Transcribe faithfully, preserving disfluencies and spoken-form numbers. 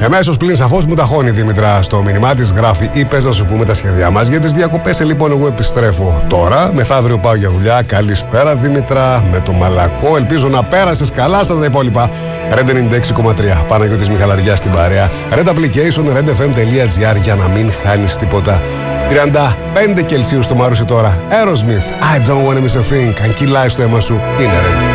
Εμέσως πλην σαφώς μου ταχώνει η Δήμητρα στο μήνυμά της, γράφει: είπες να σου πούμε τα σχέδιά μας για τις διακοπές. Ε, λοιπόν, εγώ επιστρέφω τώρα. Μεθαύριο πάω για δουλειά. Καλησπέρα, Δήμητρα, με το μαλακό. Ελπίζω να πέρασες καλά στα τα υπόλοιπα. Ρεντ ενενήντα έξι κόμμα τρία. Παναγιώτης Μιχαλαριάς στην παρέα. Rent application, rent f m dot g r για να μην χάνεις τίποτα. τριάντα πέντε Κελσίου στο Μάρουσι τώρα. Aerosmith, I don't wanna miss a thing. Αν κυλάει στο αίμα σου, είναι Rent.